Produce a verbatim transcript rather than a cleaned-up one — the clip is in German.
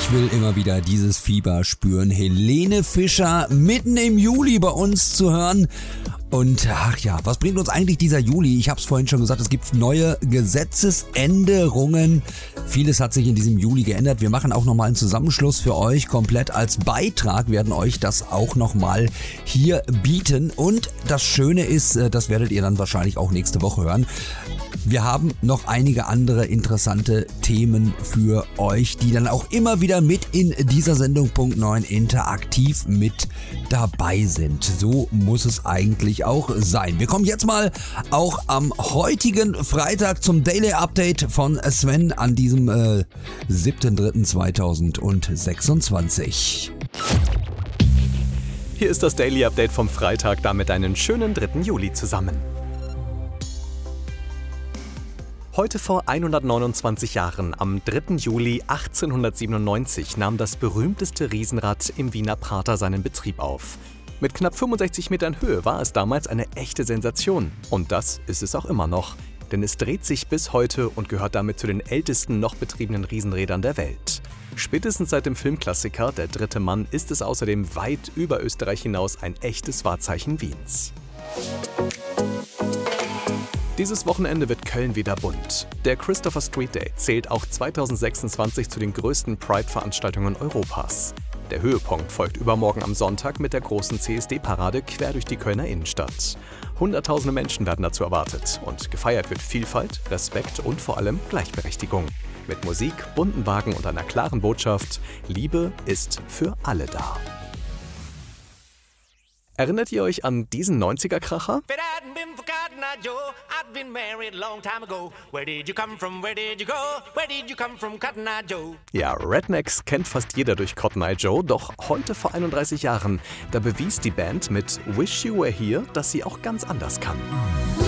Ich will immer wieder dieses Fieber spüren. Helene Fischer mitten im Juli bei uns zu hören. Und ach ja, was bringt uns eigentlich dieser Juli? Ich habe es vorhin schon gesagt, es gibt neue Gesetzesänderungen. Vieles hat sich in diesem Juli geändert. Wir machen auch nochmal einen Zusammenschluss für euch. Komplett als Beitrag werden euch das auch nochmal hier bieten. Und das Schöne ist, das werdet ihr dann wahrscheinlich auch nächste Woche hören. Wir haben noch einige andere interessante Themen für euch, die dann auch immer wieder mit in dieser Sendung Punkt neun interaktiv mit dabei sind. So muss es eigentlich auch sein. Wir kommen jetzt mal auch am heutigen Freitag zum Daily Update von Sven an diesem äh, siebten dritten zweitausendsechsundzwanzig. Hier ist das Daily Update vom Freitag, damit einen schönen dritten Juli zusammen. Heute vor hundertneunundzwanzig Jahren, am dritten Juli achtzehnhundertsiebenundneunzig, nahm das berühmteste Riesenrad im Wiener Prater seinen Betrieb auf. Mit knapp fünfundsechzig Metern Höhe war es damals eine echte Sensation. Und das ist es auch immer noch. Denn es dreht sich bis heute und gehört damit zu den ältesten noch betriebenen Riesenrädern der Welt. Spätestens seit dem Filmklassiker Der dritte Mann ist es außerdem weit über Österreich hinaus ein echtes Wahrzeichen Wiens. Dieses Wochenende wird Köln wieder bunt. Der Christopher Street Day zählt auch zweitausendsechsundzwanzig zu den größten Pride-Veranstaltungen Europas. Der Höhepunkt folgt übermorgen am Sonntag mit der großen C S D-Parade quer durch die Kölner Innenstadt. Hunderttausende Menschen werden dazu erwartet und gefeiert wird Vielfalt, Respekt und vor allem Gleichberechtigung. Mit Musik, bunten Wagen und einer klaren Botschaft: Liebe ist für alle da. Erinnert ihr euch an diesen neunziger-Kracher? Ja, Rednecks kennt fast jeder durch Cotton Eye Joe, doch heute vor einunddreißig Jahren, da bewies die Band mit Wish You Were Here, dass sie auch ganz anders kann.